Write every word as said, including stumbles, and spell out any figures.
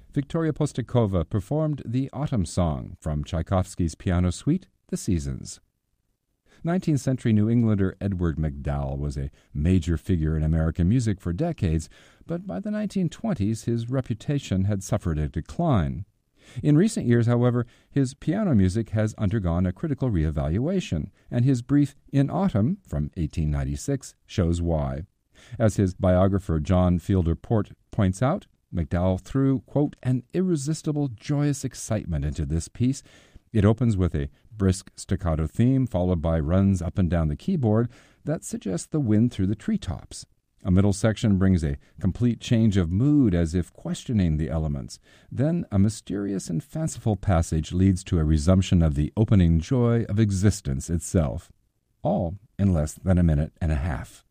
Victoria Postikova performed the Autumn Song from Tchaikovsky's piano suite, The Seasons. nineteenth century New Englander Edward MacDowell was a major figure in American music for decades, but by the nineteen twenties his reputation had suffered a decline. In recent years, however, his piano music has undergone a critical reevaluation, and his brief In Autumn from eighteen ninety-six shows why. As his biographer John Fielder Port points out, MacDowell threw, quote, an irresistible, joyous excitement into this piece. It opens with a brisk staccato theme, followed by runs up and down the keyboard that suggest the wind through the treetops. A middle section brings a complete change of mood as if questioning the elements. Then a mysterious and fanciful passage leads to a resumption of the opening joy of existence itself. All in less than a minute and a half.